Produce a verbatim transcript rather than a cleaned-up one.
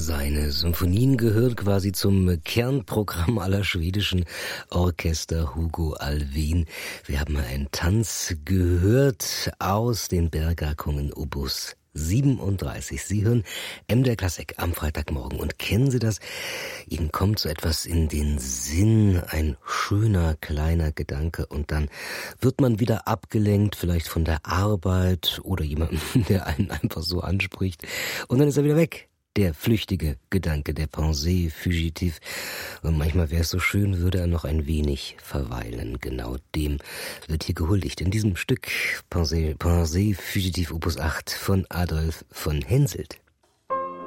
Seine Symphonien gehören quasi zum Kernprogramm aller schwedischen Orchester Hugo Alfvén. Wir haben einen Tanz gehört aus den Bergakungen Opus siebenunddreißig. Sie hören M D R Klassik am Freitagmorgen. Und kennen Sie das? Ihnen kommt so etwas in den Sinn, ein schöner kleiner Gedanke, und dann wird man wieder abgelenkt, vielleicht von der Arbeit oder jemandem, der einen einfach so anspricht, und dann ist er wieder weg. Der flüchtige Gedanke, der Pensée fugitive. Und manchmal wäre es so schön, würde er noch ein wenig verweilen. Genau dem wird hier gehuldigt. In diesem Stück Pensée, Pensée fugitive Opus acht von Adolf von Henselt.